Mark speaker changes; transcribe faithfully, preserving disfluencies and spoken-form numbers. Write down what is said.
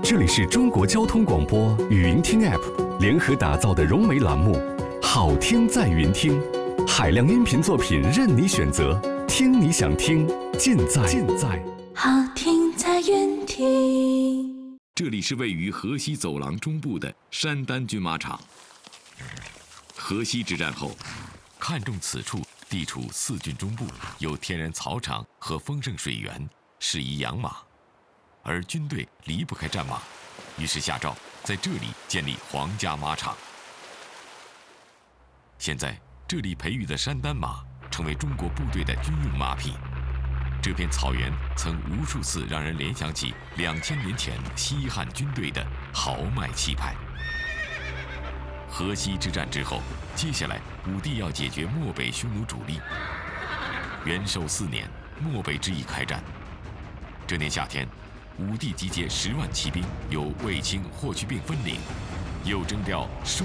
Speaker 1: 这里是中国交通广播语音听 App 联合打造的融媒栏目《好听在云听》，海量音频作品任你选择，听你想听，尽在尽在
Speaker 2: 好听在云听。
Speaker 3: 这里是位于河西走廊中部的山丹军马场。河西之战后，看中此处地处四郡中部，有天然草场和丰盛水源，适宜养马。而军队离不开战马，于是下诏在这里建立皇家马场。现在这里培育的山丹马成为中国部队的军用马匹。这片草原曾无数次让人联想起两千年前西汉军队的豪迈气派。河西之战之后，接下来武帝要解决漠北匈奴主力。元寿四年，漠北之役开战。这年夏天，武帝集结十万骑兵，由卫青、霍去病分领，又征调数